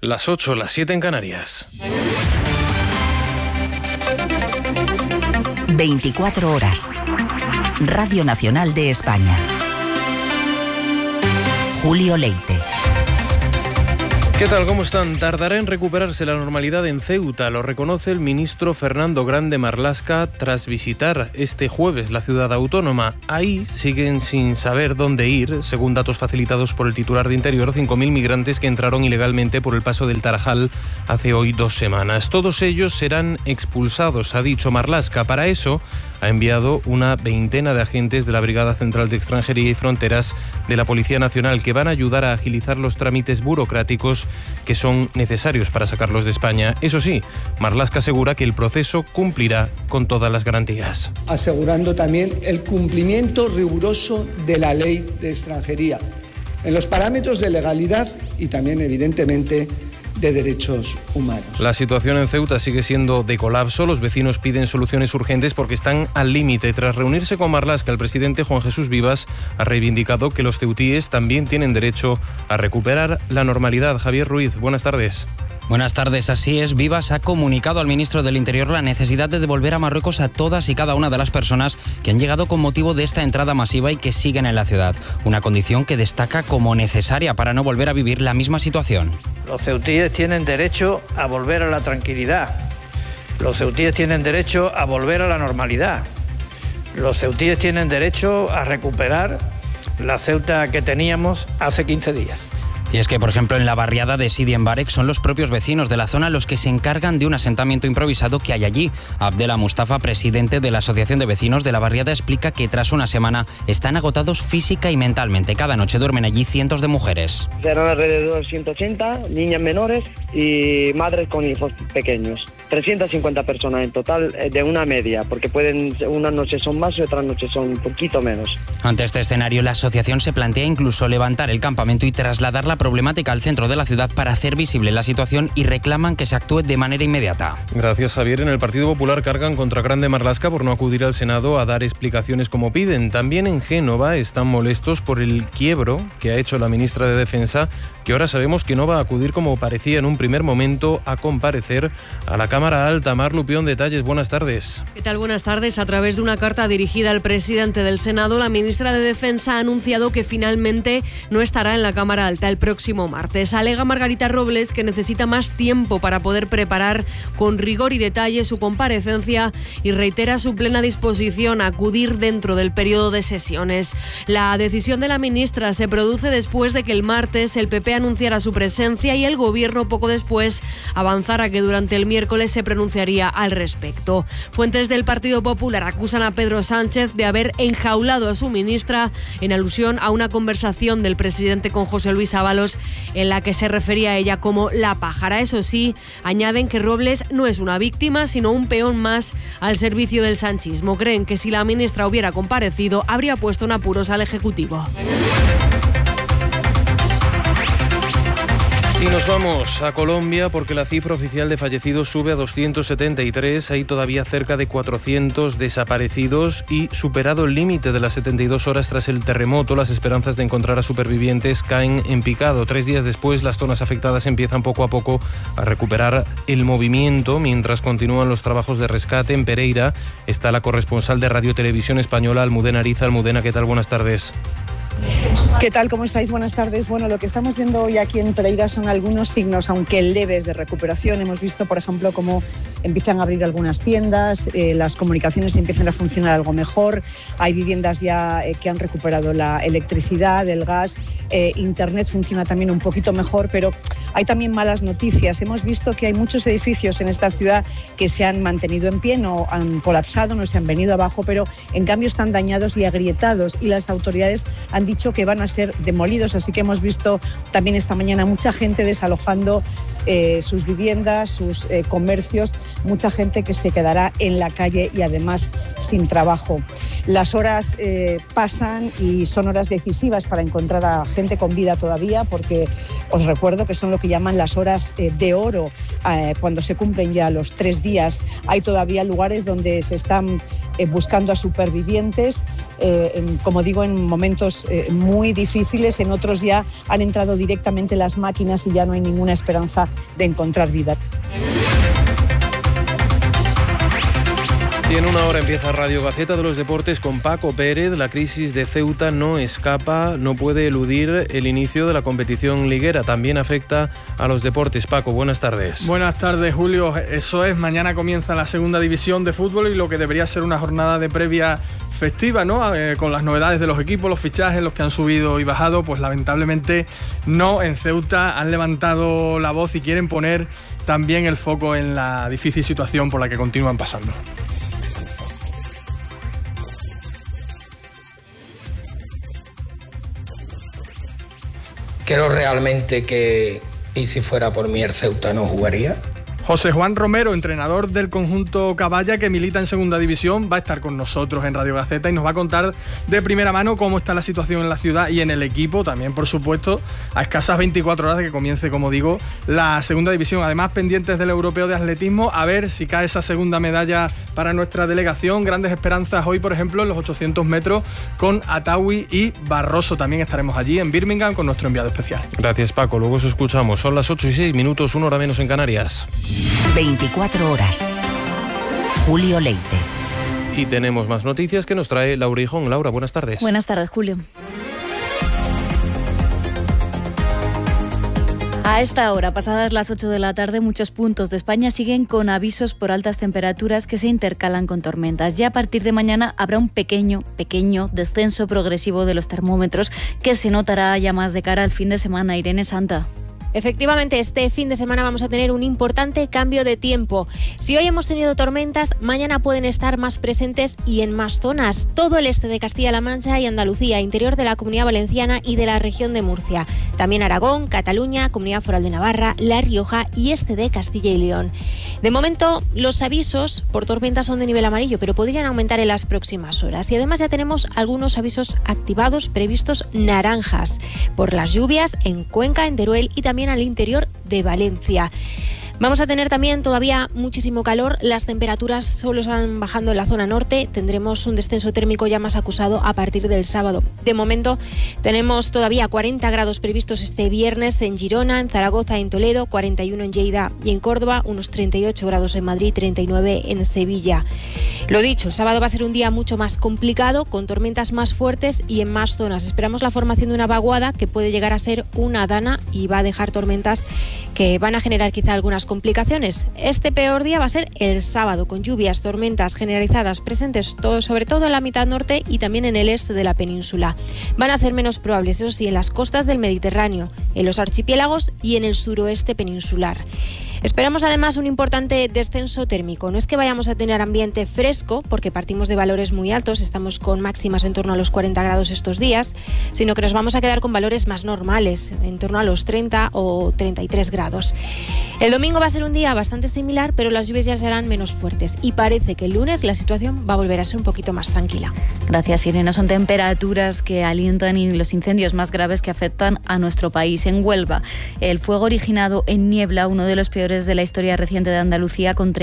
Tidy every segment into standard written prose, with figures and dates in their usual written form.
Las 8, las 7 en Canarias. 24 horas. Radio Nacional de España. Julio Leite. ¿Qué tal? ¿Cómo están? Tardará en recuperarse la normalidad en Ceuta, lo reconoce el ministro Fernando Grande Marlaska tras visitar este jueves la ciudad autónoma. Ahí siguen sin saber dónde ir, según datos facilitados por el titular de Interior, 5.000 migrantes que entraron ilegalmente por el paso del Tarajal hace hoy 2 semanas. Todos ellos serán expulsados, ha dicho Marlaska. Para eso ha enviado una veintena de agentes de la Brigada Central de Extranjería y Fronteras de la Policía Nacional que van a ayudar a agilizar los trámites burocráticos que son necesarios para sacarlos de España. Eso sí, Marlaska asegura que el proceso cumplirá con todas las garantías. Asegurando también el cumplimiento riguroso de la ley de extranjería, en los parámetros de legalidad y también, evidentemente, de derechos humanos. La situación en Ceuta sigue siendo de colapso. Los vecinos piden soluciones urgentes porque están al límite. Tras reunirse con Marlaska, el presidente Juan Jesús Vivas ha reivindicado que los ceutíes también tienen derecho a recuperar la normalidad. Javier Ruiz, buenas tardes. Buenas tardes, así es. Vivas ha comunicado al ministro del Interior la necesidad de devolver a Marruecos a todas y cada una de las personas que han llegado con motivo de esta entrada masiva y que siguen en la ciudad. Una condición que destaca como necesaria para no volver a vivir la misma situación. Los ceutíes tienen derecho a volver a la tranquilidad. Los ceutíes tienen derecho a volver a la normalidad. Los ceutíes tienen derecho a recuperar la Ceuta que teníamos hace 15 días. Y es que, por ejemplo, en la barriada de Sidi Mbarek son los propios vecinos de la zona los que se encargan de un asentamiento improvisado que hay allí. Abdela Mustafa, presidente de la Asociación de Vecinos de la barriada, explica que tras una semana están agotados física y mentalmente. Cada noche duermen allí cientos de mujeres. Serán alrededor de 180 niñas menores y madres con hijos pequeños. 350 personas en total, de una media, porque unas noches son más y otras noches son un poquito menos. Ante este escenario, la asociación se plantea incluso levantar el campamento y trasladar la problemática al centro de la ciudad para hacer visible la situación y reclaman que se actúe de manera inmediata. Gracias, Javier. En el Partido Popular cargan contra Grande Marlaska por no acudir al Senado a dar explicaciones como piden. También en Génova están molestos por el quiebro que ha hecho la ministra de Defensa, que ahora sabemos que no va a acudir como parecía en un primer momento a comparecer a la Cámara Alta. Mar Lupión, detalles, buenas tardes. ¿Qué tal? Buenas tardes. A través de una carta dirigida al presidente del Senado, la ministra de Defensa ha anunciado que finalmente no estará en la Cámara Alta el próximo martes. Alega Margarita Robles que necesita más tiempo para poder preparar con rigor y detalle su comparecencia y reitera su plena disposición a acudir dentro del periodo de sesiones. La decisión de la ministra se produce después de que el martes el PP anunciara su presencia y el Gobierno poco después avanzara que durante el miércoles se pronunciaría al respecto. Fuentes del Partido Popular acusan a Pedro Sánchez de haber enjaulado a su ministra en alusión a una conversación del presidente con José Luis Ábalos en la que se refería a ella como la pájara. Eso sí, añaden que Robles no es una víctima, sino un peón más al servicio del sanchismo. Creen que si la ministra hubiera comparecido, habría puesto en apuros al Ejecutivo. Y nos vamos a Colombia porque la cifra oficial de fallecidos sube a 273. Hay todavía cerca de 400 desaparecidos y superado el límite de las 72 horas tras el terremoto, las esperanzas de encontrar a supervivientes caen en picado. 3 días después, las zonas afectadas empiezan poco a poco a recuperar el movimiento mientras continúan los trabajos de rescate. En Pereira está la corresponsal de Radio Televisión Española, Almudena Ariza. Almudena, ¿qué tal? Buenas tardes. ¿Qué tal? ¿Cómo estáis? Buenas tardes. Bueno, lo que estamos viendo hoy aquí en Pereira son algunos signos, aunque leves, de recuperación. Hemos visto, por ejemplo, cómo empiezan a abrir algunas tiendas, las comunicaciones empiezan a funcionar algo mejor, hay viviendas ya que han recuperado la electricidad, el gas, Internet funciona también un poquito mejor, pero hay también malas noticias. Hemos visto que hay muchos edificios en esta ciudad que se han mantenido en pie, no han colapsado, no se han venido abajo, pero en cambio están dañados y agrietados y las autoridades han dicho que van a ser demolidos, así que hemos visto también esta mañana mucha gente desalojando sus viviendas, sus comercios, mucha gente que se quedará en la calle y además sin trabajo. Las horas pasan y son horas decisivas para encontrar a gente con vida todavía, porque os recuerdo que son lo que llaman las horas de oro, cuando se cumplen ya los 3 días. Hay todavía lugares donde se están buscando a supervivientes, como digo, en momentos muy difíciles, en otros ya han entrado directamente las máquinas y ya no hay ninguna esperanza de encontrar vida. Y en una hora empieza Radio Gaceta de los Deportes con Paco Pérez. La crisis de Ceuta no escapa, no puede eludir el inicio de la competición liguera. También afecta a los deportes. Paco, buenas tardes. Buenas tardes, Julio. Eso es, mañana comienza la segunda división de fútbol y lo que debería ser una jornada de previa festiva, ¿no? Con las novedades de los equipos, los fichajes, los que han subido y bajado, pues lamentablemente no. En Ceuta han levantado la voz y quieren poner también el foco en la difícil situación por la que continúan pasando. Creo realmente que, y si fuera por mí, el Ceuta no jugaría. José Juan Romero, entrenador del conjunto Caballa, que milita en segunda división, va a estar con nosotros en Radio Gaceta y nos va a contar de primera mano cómo está la situación en la ciudad y en el equipo, también por supuesto a escasas 24 horas de que comience, como digo, la segunda división. Además, pendientes del europeo de atletismo, a ver si cae esa segunda medalla para nuestra delegación. Grandes esperanzas hoy, por ejemplo, en los 800 metros con Atawi y Barroso. También estaremos allí en Birmingham con nuestro enviado especial. Gracias, Paco. Luego os escuchamos. Son las 8:06, 1 hora menos en Canarias. 24 horas. Julio Leite. Y tenemos más noticias que nos trae Laura Hijón. Laura, buenas tardes. Buenas tardes, Julio. A esta hora, pasadas las 8 de la tarde, muchos puntos de España siguen con avisos por altas temperaturas que se intercalan con tormentas. Ya a partir de mañana habrá un pequeño descenso progresivo de los termómetros que se notará ya más de cara al fin de semana. Irene Santa. Efectivamente, este fin de semana vamos a tener un importante cambio de tiempo. Si hoy hemos tenido tormentas, mañana pueden estar más presentes y en más zonas. Todo el este de Castilla-La Mancha y Andalucía, interior de la Comunidad Valenciana y de la región de Murcia. También Aragón, Cataluña, Comunidad Foral de Navarra, La Rioja y este de Castilla y León. De momento, los avisos por tormentas son de nivel amarillo, pero podrían aumentar en las próximas horas. Y además ya tenemos algunos avisos activados previstos naranjas por las lluvias en Cuenca, en Teruel y también al interior de Valencia. Vamos a tener también todavía muchísimo calor. Las temperaturas solo van bajando en la zona norte. Tendremos un descenso térmico ya más acusado a partir del sábado. De momento tenemos todavía 40 grados previstos este viernes en Girona, en Zaragoza, en Toledo, 41 en Lleida y en Córdoba, unos 38 grados en Madrid, 39 en Sevilla. Lo dicho, el sábado va a ser un día mucho más complicado, con tormentas más fuertes y en más zonas. Esperamos la formación de una vaguada que puede llegar a ser una dana y va a dejar tormentas que van a generar quizá algunas complicaciones. Este peor día va a ser el sábado, con lluvias, tormentas generalizadas presentes sobre todo en la mitad norte y también en el este de la península. Van a ser menos probables, eso sí, en las costas del Mediterráneo, en los archipiélagos y en el suroeste peninsular. Esperamos además un importante descenso térmico. No es que vayamos a tener ambiente fresco, porque partimos de valores muy altos, estamos con máximas en torno a los 40 grados estos días, sino que nos vamos a quedar con valores más normales, en torno a los 30 o 33 grados. El domingo va a ser un día bastante similar, pero las lluvias ya serán menos fuertes y parece que el lunes la situación va a volver a ser un poquito más tranquila. Gracias, Irene. Son temperaturas que alientan y los incendios más graves que afectan a nuestro país. En Huelva, el fuego originado en Niebla, uno de los peores de la historia reciente de Andalucía, con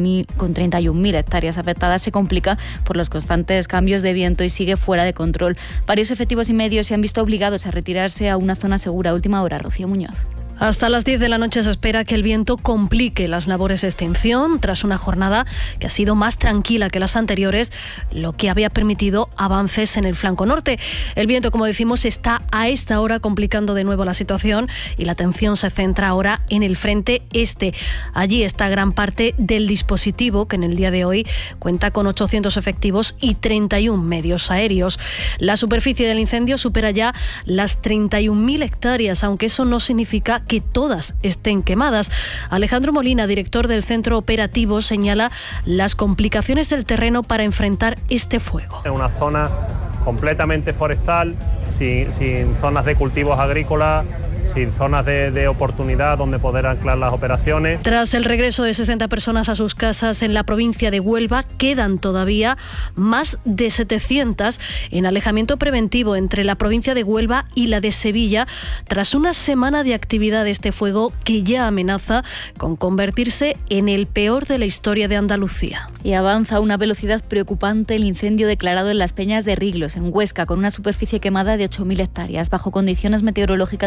31.000 hectáreas afectadas, se complica por los constantes cambios de viento y sigue fuera de control. Varios efectivos y medios se han visto obligados a retirarse a una zona segura. Última hora, Rocío Muñoz. Hasta las 10 de la noche se espera que el viento complique las labores de extinción tras una jornada que ha sido más tranquila que las anteriores, lo que había permitido avances en el flanco norte. El viento, como decimos, está a esta hora complicando de nuevo la situación y la atención se centra ahora en el frente este. Allí está gran parte del dispositivo, que en el día de hoy cuenta con 800 efectivos y 31 medios aéreos. La superficie del incendio supera ya las 31.000 hectáreas, aunque eso no significa que todas estén quemadas. Alejandro Molina, director del centro operativo, señala las complicaciones del terreno para enfrentar este fuego. Es una zona completamente forestal, sin zonas de cultivos agrícolas, sin zonas de oportunidad donde poder anclar las operaciones. Tras el regreso de 60 personas a sus casas en la provincia de Huelva, quedan todavía más de 700 en alejamiento preventivo entre la provincia de Huelva y la de Sevilla, tras una semana de actividad de este fuego que ya amenaza con convertirse en el peor de la historia de Andalucía. Y avanza a una velocidad preocupante el incendio declarado en las Peñas de Riglos, en Huesca, con una superficie quemada de 8.000 hectáreas, bajo condiciones meteorológicas desfavorables.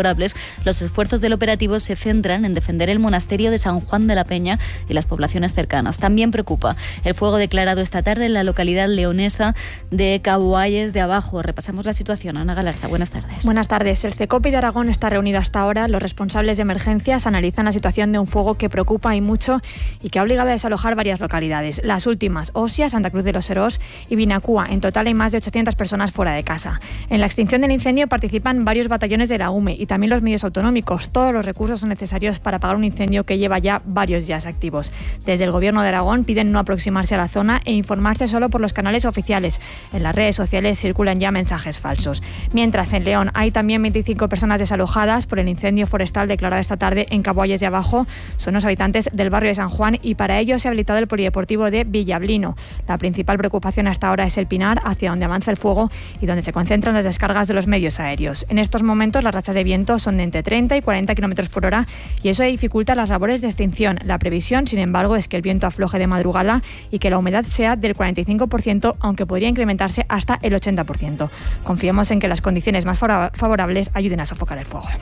favorables, los esfuerzos del operativo se centran en defender el monasterio de San Juan de la Peña y las poblaciones cercanas. También preocupa el fuego declarado esta tarde en la localidad leonesa de Caboalles de Abajo. Repasamos la situación. Ana Galarza, buenas tardes. Buenas tardes. El CECOPI de Aragón está reunido hasta ahora. Los responsables de emergencias analizan la situación de un fuego que preocupa y mucho y que ha obligado a desalojar varias localidades. Las últimas, Osia, Santa Cruz de los Serós y Vinacúa. En total hay más de 800 personas fuera de casa. En la extinción del incendio participan varios batallones de la UME y también los medios autonómicos. Todos los recursos son necesarios para apagar un incendio que lleva ya varios días activos. Desde el Gobierno de Aragón piden no aproximarse a la zona e informarse solo por los canales oficiales. En las redes sociales circulan ya mensajes falsos. Mientras, en León hay también 25 personas desalojadas por el incendio forestal declarado esta tarde en Caboalles de Abajo. Son los habitantes del barrio de San Juan y para ello se ha habilitado el polideportivo de Villablino. La principal preocupación hasta ahora es el Pinar, hacia donde avanza el fuego y donde se concentran las descargas de los medios aéreos. En estos momentos las rachas de viento son de entre 30 y 40 km por hora y eso dificulta las labores de extinción. La previsión, sin embargo, es que el viento afloje de madrugada y que la humedad sea del 45%, aunque podría incrementarse hasta el 80%. Confiamos en que las condiciones más favorables ayuden a sofocar el fuego.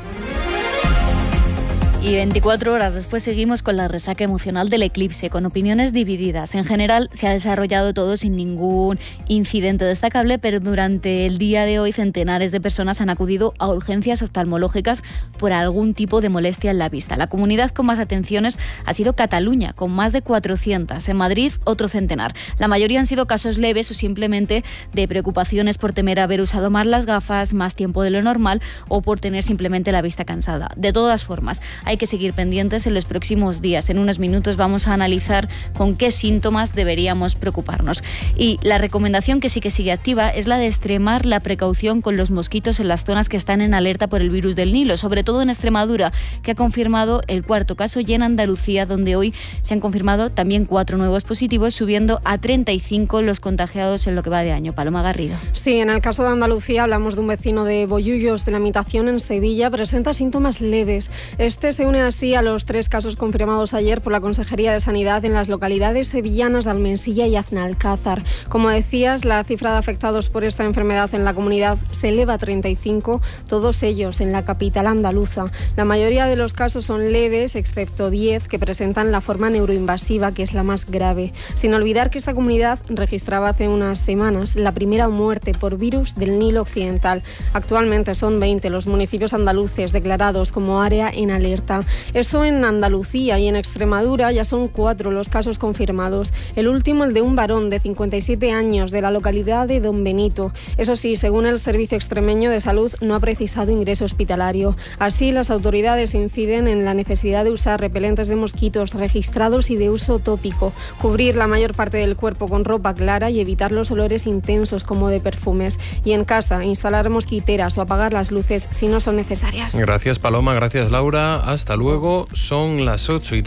Y 24 horas después seguimos con la resaca emocional del eclipse, con opiniones divididas. En general se ha desarrollado todo sin ningún incidente destacable, pero durante el día de hoy centenares de personas han acudido a urgencias oftalmológicas por algún tipo de molestia en la vista. La comunidad con más atenciones ha sido Cataluña, con más de 400. En Madrid, otro centenar. La mayoría han sido casos leves o simplemente de preocupaciones por temer haber usado mal las gafas, más tiempo de lo normal o por tener simplemente la vista cansada. De todas formas, hay que seguir pendientes en los próximos días. En unos minutos vamos a analizar con qué síntomas deberíamos preocuparnos. Y la recomendación que sí que sigue activa es la de extremar la precaución con los mosquitos en las zonas que están en alerta por el virus del Nilo, sobre todo en Extremadura, que ha confirmado el cuarto caso, y en Andalucía, donde hoy se han confirmado también 4 nuevos positivos, subiendo a 35 los contagiados en lo que va de año. Paloma Garrido. Sí, en el caso de Andalucía hablamos de un vecino de Bollullos de la Mitación, en Sevilla, presenta síntomas leves. Este se une así a los 3 casos confirmados ayer por la Consejería de Sanidad en las localidades sevillanas de Almensilla y Aznalcázar. Como decías, la cifra de afectados por esta enfermedad en la comunidad se eleva a 35, todos ellos en la capital andaluza. La mayoría de los casos son leves, excepto 10 que presentan la forma neuroinvasiva, que es la más grave. Sin olvidar que esta comunidad registraba hace unas semanas la primera muerte por virus del Nilo Occidental. Actualmente son 20 los municipios andaluces declarados como área en alerta. Eso en Andalucía, y en Extremadura ya son 4 los casos confirmados. El último, el de un varón de 57 años de la localidad de Don Benito. Eso sí, según el Servicio Extremeño de Salud, no ha precisado ingreso hospitalario. Así, las autoridades inciden en la necesidad de usar repelentes de mosquitos registrados y de uso tópico, cubrir la mayor parte del cuerpo con ropa clara y evitar los olores intensos como de perfumes. Y en casa, instalar mosquiteras o apagar las luces si no son necesarias. Gracias, Paloma. Gracias, Laura. Hasta luego. Son las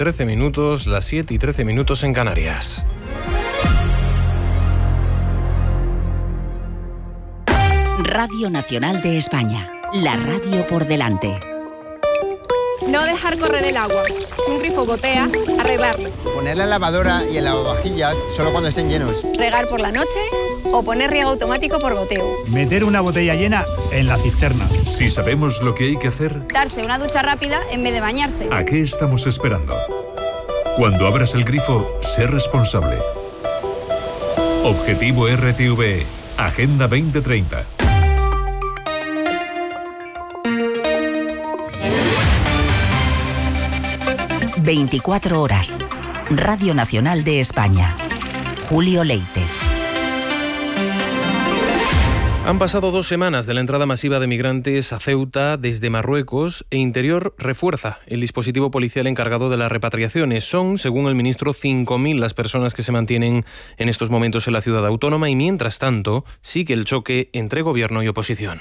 8:13, las 7:13 en Canarias. Radio Nacional de España. La radio por delante. No dejar correr el agua. Si un grifo gotea, arreglarlo. Poner la lavadora y el lavavajillas solo cuando estén llenos. Regar por la noche o poner riego automático por goteo. Meter una botella llena en la cisterna. Si sabemos lo que hay que hacer, Darse una ducha rápida en vez de bañarse. ¿a qué estamos esperando? Cuando abras el grifo, sé responsable. Objetivo RTVE. Agenda 2030. ...24 horas... Radio Nacional de España. Julio Leite. Han pasado 2 semanas de la entrada masiva de migrantes a Ceuta desde Marruecos, e Interior refuerza el dispositivo policial encargado de las repatriaciones. Son, según el ministro, 5.000 las personas que se mantienen en estos momentos en la ciudad autónoma, y mientras tanto sigue el choque entre gobierno y oposición.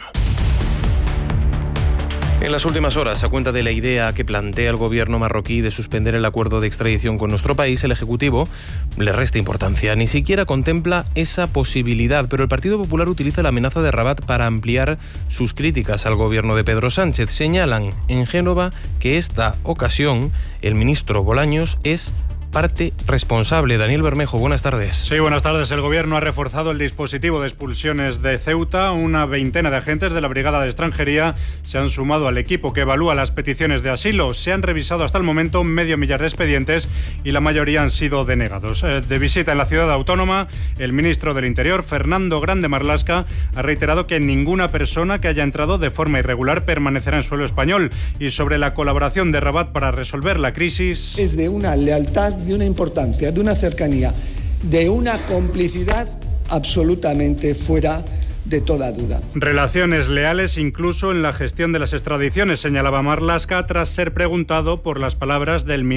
En las últimas horas, a cuenta de la idea que plantea el gobierno marroquí de suspender el acuerdo de extradición con nuestro país, el Ejecutivo le resta importancia. Ni siquiera contempla esa posibilidad, pero el Partido Popular utiliza la amenaza de Rabat para ampliar sus críticas al gobierno de Pedro Sánchez. Señalan en Génova que esta ocasión el ministro Bolaños es parte responsable. Daniel Bermejo, buenas tardes. Sí, buenas tardes. El Gobierno ha reforzado el dispositivo de expulsiones de Ceuta. Una veintena de agentes de la Brigada de Extranjería se han sumado al equipo que evalúa las peticiones de asilo. Se han revisado hasta el momento 500.000 de expedientes y la mayoría han sido denegados. De visita en la ciudad autónoma, el ministro del Interior, Fernando Grande Marlaska, ha reiterado que ninguna persona que haya entrado de forma irregular permanecerá en suelo español. Y sobre la colaboración de Rabat para resolver la crisis... Es de una lealtad, de una importancia, de una cercanía, de una complicidad absolutamente fuera de toda duda. Relaciones leales incluso en la gestión de las extradiciones, señalaba Marlaska tras ser preguntado por las palabras del ministro